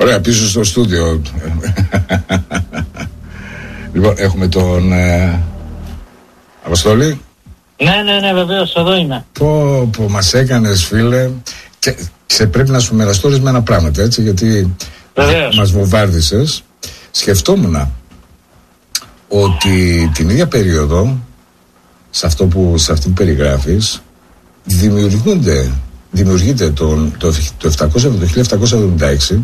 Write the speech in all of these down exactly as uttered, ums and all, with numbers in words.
Ωραία, πίσω στο στούντιο. Λοιπόν, έχουμε τον ε, Αποστόλη. Ναι, ναι, ναι, βεβαίως, εδώ είμαι. Πω, πω, μας έκανες, φίλε. Και, και πρέπει να σου μοιραστώ ορισμένα πράγματα, έτσι, γιατί βεβαίως μας βομβάρδισες. Σκεφτόμουν ότι την ίδια περίοδο, σε αυτό που, σε αυτή που περιγράφεις, δημιουργούνται, δημιουργείται τον, το, το, το χίλια επτακόσια εβδομήντα έξι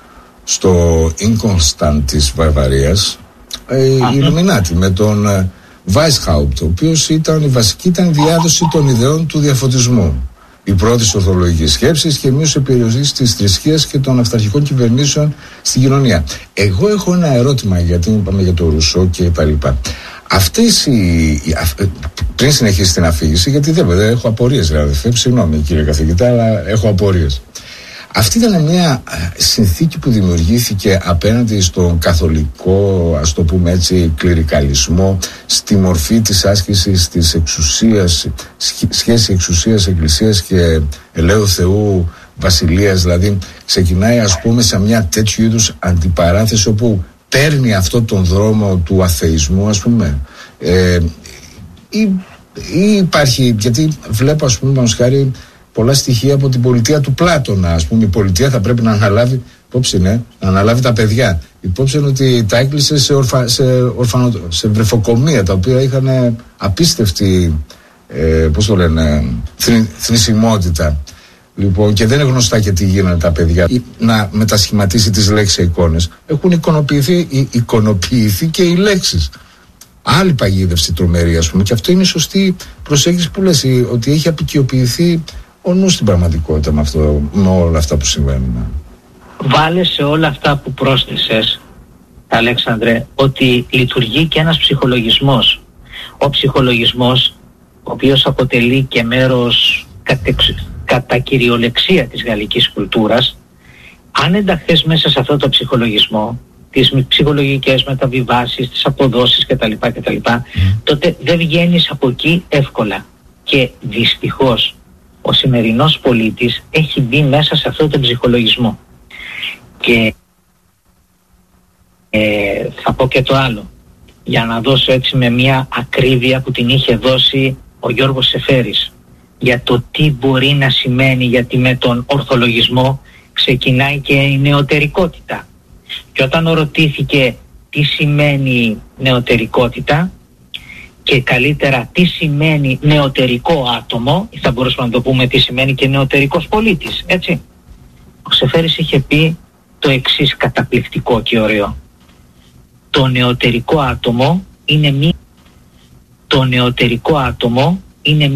στο Ινκονσταντ της Βαρβαρίας η Ιλουμινάτη με τον Weishaupt, ο οποίος ήταν η βασική ήταν η διάδοση των ιδεών του διαφωτισμού, η πρώτη ορθολογική σκέψη και η μείωση περιοριστικής της θρησκείας και των αυταρχικών κυβερνήσεων στην κοινωνία. Εγώ έχω ένα ερώτημα, γιατί είπαμε για το Ρουσό και τα λοιπά. Αυτές οι, πριν συνεχίσει την αφήγηση, γιατί δεν, δεν έχω απορίες, δηλαδή, συγγνώμη κύριε καθηγητά, αλλά έχω απορίες. Αυτή ήταν μια συνθήκη που δημιουργήθηκε απέναντι στον καθολικό, ας το πούμε έτσι, κληρικαλισμό, στη μορφή της άσκησης της εξουσίας, σχέση εξουσίας, εκκλησίας και ελαίου Θεού, βασιλείας. Δηλαδή ξεκινάει, ας πούμε, σε μια τέτοιου είδους αντιπαράθεση όπου παίρνει αυτό τον δρόμο του αθεϊσμού, ας πούμε, ε, ή, ή υπάρχει, γιατί βλέπω, ας πούμε, πάνω χάρη, πολλά στοιχεία από την πολιτεία του Πλάτωνα. Ας πούμε, η πολιτεία θα πρέπει να αναλάβει, υπόψη είναι, να αναλάβει τα παιδιά. Υπόψη είναι ότι τα έκλεισε σε, ορφα, σε, ορφανο, σε βρεφοκομεία, τα οποία είχαν απίστευτη, ε, πώς το λένε, θνη, θνησιμότητα. Λοιπόν, και δεν είναι γνωστά και τι γίνανε τα παιδιά. Να μετασχηματίσει τις λέξεις σε εικόνες. Έχουν εικονοποιηθεί, εικονοποιηθεί και οι λέξεις. Άλλη παγίδευση τρομερή, ας πούμε. Και αυτό είναι η σωστή προσέγγιση που λες, ότι έχει απικιοποιηθεί ο νους στην πραγματικότητα με, αυτό, με όλα αυτά που συμβαίνουν. Βάλε σε όλα αυτά που πρόσθεσες, Αλέξανδρε, ότι λειτουργεί και ένας ψυχολογισμός. Ο ψυχολογισμός, ο οποίος αποτελεί και μέρος κατεξ, κατά κυριολεξία της γαλλικής κουλτούρας, αν ενταχθείς μέσα σε αυτό το ψυχολογισμό, τις ψυχολογικές μεταβιβάσεις, τις αποδόσεις κτλ, κτλ, mm. τότε δεν βγαίνεις από εκεί εύκολα. Και δυστυχώς ο σημερινός πολίτης έχει μπει μέσα σε αυτό τον ψυχολογισμό. Και ε, θα πω και το άλλο, για να δώσω έτσι με μια ακρίβεια που την είχε δώσει ο Γιώργος Σεφέρης, για το τι μπορεί να σημαίνει, γιατί με τον ορθολογισμό ξεκινάει και η νεωτερικότητα. Και όταν ρωτήθηκε τι σημαίνει νεωτερικότητα και καλύτερα τι σημαίνει νεωτερικό άτομο, θα μπορούσαμε να το πούμε τι σημαίνει και νεωτερικός πολίτης, έτσι. Ο Σεφέρης είχε πει το εξής καταπληκτικό και ωραίο. Το νεωτερικό άτομο είναι μη... Το νεωτερικό άτομο είναι